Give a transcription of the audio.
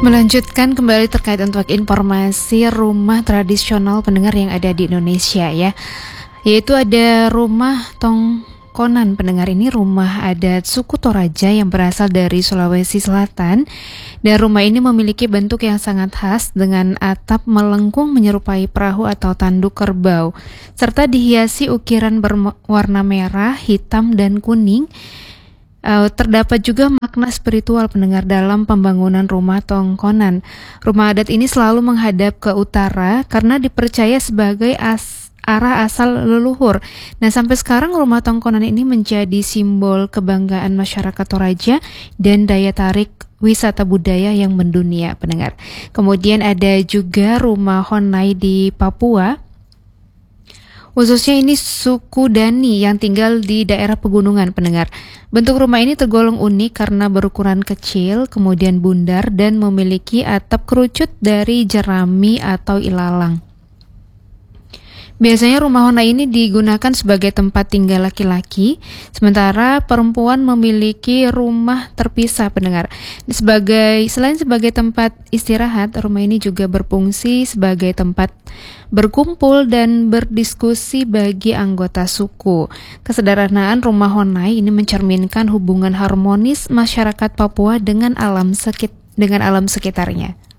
Melanjutkan kembali terkait untuk informasi rumah tradisional pendengar yang ada di Indonesia ya, yaitu ada rumah Tongkonan pendengar. Ini rumah adat suku Toraja yang berasal dari Sulawesi Selatan, dan rumah ini memiliki bentuk yang sangat khas dengan atap melengkung menyerupai perahu atau tanduk kerbau, serta dihiasi ukiran berwarna merah, hitam, dan kuning. Terdapat juga makna spiritual pendengar dalam pembangunan rumah Tongkonan. Rumah adat ini selalu menghadap ke utara karena dipercaya sebagai arah asal leluhur. Nah, sampai sekarang rumah Tongkonan ini menjadi simbol kebanggaan masyarakat Toraja dan daya tarik wisata budaya yang mendunia pendengar. Kemudian ada juga rumah Honai di Papua. Khususnya ini suku Dani yang tinggal di daerah pegunungan pendengar. Bentuk rumah ini tergolong unik karena berukuran kecil, kemudian bundar dan memiliki atap kerucut dari jerami atau ilalang. Biasanya rumah Honai ini digunakan sebagai tempat tinggal laki-laki, sementara perempuan memiliki rumah terpisah pendengar. Selain sebagai tempat istirahat, rumah ini juga berfungsi sebagai tempat berkumpul dan berdiskusi bagi anggota suku. Kesederhanaan rumah Honai ini mencerminkan hubungan harmonis masyarakat Papua dengan alam sekitarnya.